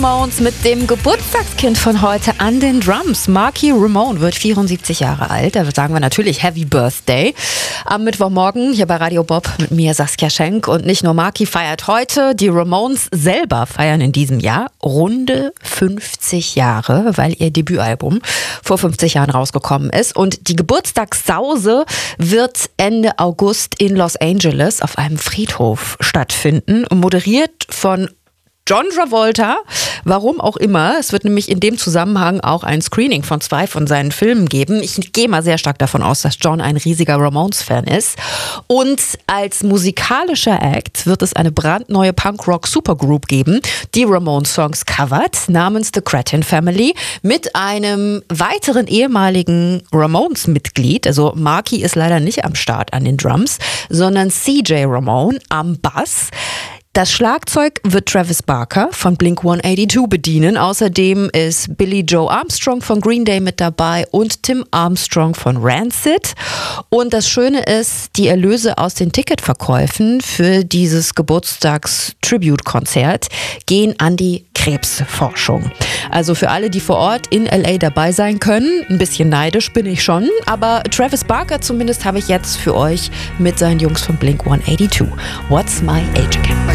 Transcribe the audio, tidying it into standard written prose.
Ramones mit dem Geburtstagskind von heute an den Drums. Marky Ramone wird 74 Jahre alt. Da sagen wir natürlich Happy Birthday. Am Mittwochmorgen hier bei Radio Bob mit mir Saskia Schenk. Und nicht nur Marky feiert heute, die Ramones selber feiern in diesem Jahr runde 50 Jahre, weil ihr Debütalbum vor 50 Jahren rausgekommen ist. Und die Geburtstagssause wird Ende August in Los Angeles auf einem Friedhof stattfinden, moderiert von John Travolta, warum auch immer. Es wird nämlich in dem Zusammenhang auch ein Screening von 2 von seinen Filmen geben. Ich gehe mal sehr stark davon aus, dass John ein riesiger Ramones-Fan ist. Und als musikalischer Act wird es eine brandneue Punk-Rock-Supergroup geben, die Ramones-Songs covert, namens The Cretin Family, mit einem weiteren ehemaligen Ramones-Mitglied. Also Marky ist leider nicht am Start an den Drums, sondern CJ Ramone am Bass. Das Schlagzeug wird Travis Barker von Blink-182 bedienen. Außerdem ist Billy Joe Armstrong von Green Day mit dabei und Tim Armstrong von Rancid. Und das Schöne ist, die Erlöse aus den Ticketverkäufen für dieses Geburtstags-Tribute-Konzert gehen an die Krebsforschung. Also für alle, die vor Ort in LA dabei sein können, ein bisschen neidisch bin ich schon, aber Travis Barker zumindest habe ich jetzt für euch mit seinen Jungs von Blink-182. What's My Age Again?